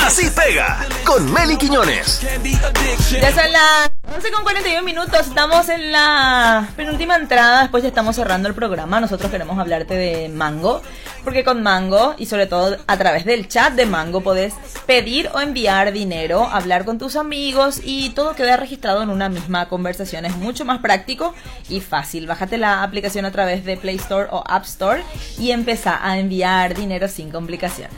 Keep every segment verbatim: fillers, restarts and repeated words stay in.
Así Pega, con Meli Quiñones. Ya son las once con cuarenta y un minutos, estamos en la penúltima entrada, después ya estamos cerrando el programa. Nosotros queremos hablarte de Mango, porque con Mango, y sobre todo a través del chat de Mango, podés pedir o enviar dinero, hablar con tus amigos y todo queda registrado en una misma conversación. Es mucho más práctico y fácil. Bájate la aplicación a través de Play Store o App Store y empezá a enviar dinero sin complicaciones.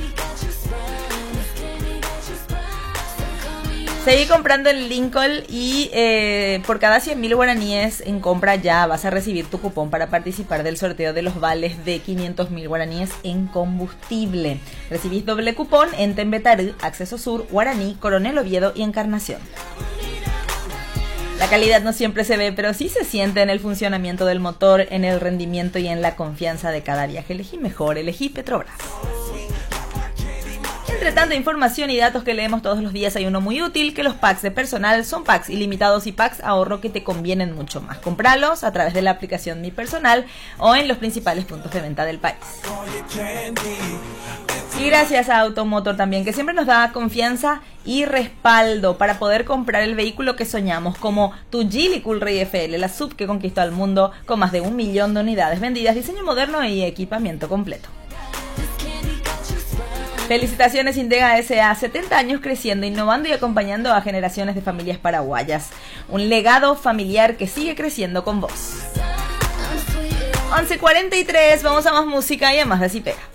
Seguí comprando en Lincoln y eh, por cada cien mil guaraníes en compra ya vas a recibir tu cupón para participar del sorteo de los vales de quinientos mil guaraníes en combustible. Recibís doble cupón en Tembetarú, Acceso Sur, Guaraní, Coronel Oviedo y Encarnación. La calidad no siempre se ve, pero sí se siente en el funcionamiento del motor, en el rendimiento y en la confianza de cada viaje. Elegí mejor, elegí Petrobras. Entre tanta información y datos que leemos todos los días, hay uno muy útil, que los packs de personal son packs ilimitados y packs ahorro que te convienen mucho más. Compralos a través de la aplicación Mi Personal o en los principales puntos de venta del país. Y gracias a Automotor también, que siempre nos da confianza y respaldo para poder comprar el vehículo que soñamos, como tu Geely Coolray F L, la sub que conquistó al mundo con más de un millón de unidades vendidas, diseño moderno y equipamiento completo. Felicitaciones Indega S A, setenta años creciendo, innovando y acompañando a generaciones de familias paraguayas. Un legado familiar que sigue creciendo con vos. once cuarenta y tres, vamos a más música y a más de Así Pega.